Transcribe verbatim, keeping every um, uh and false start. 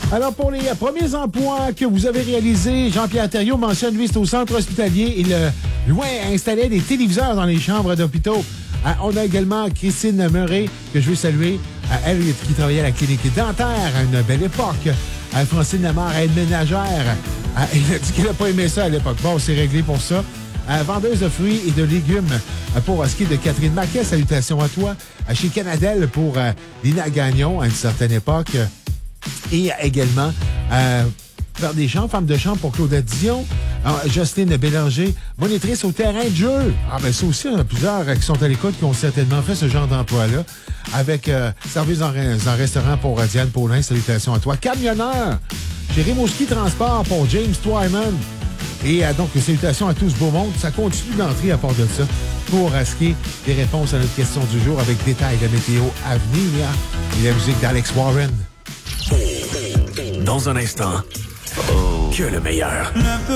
Alors, pour les premiers emplois que vous avez réalisés, Jean-Pierre Thériault mentionne, lui, c'est au centre hospitalier. Il, euh, loin, installait des téléviseurs dans les chambres d'hôpitaux. Euh, on a également Christine Murray, que je veux saluer. Euh, elle qui travaillait à la clinique dentaire à une belle époque. Euh, Francine Lamar, aide ménagère. Euh, elle a dit qu'elle n'a pas aimé ça à l'époque. Bon, c'est réglé pour ça. Euh, vendeuse de fruits et de légumes euh, pour ce qui est de Catherine Maquet. Salutations à toi. Euh, chez Canadel pour euh, Lina Gagnon à une certaine époque. Et également, euh, faire des chants, femme de chant pour Claudette Dion. Alors, Jocelyne Bélanger, monitrice au terrain de jeu. Ah, ben, ça aussi, on a plusieurs qui sont à l'écoute qui ont certainement fait ce genre d'emploi-là. Avec euh, service en, en restaurant pour euh, Diane Paulin. Salutations à toi. Camionneur chez Rimouski Transport pour James Twyman. Et euh, donc, salutations à tout ce beau monde. Ça continue d'entrer à part de ça pour euh, ce qui est des réponses à notre question du jour avec détails de météo à venir et la musique d'Alex Warren. Dans un instant, oh. que le meilleur.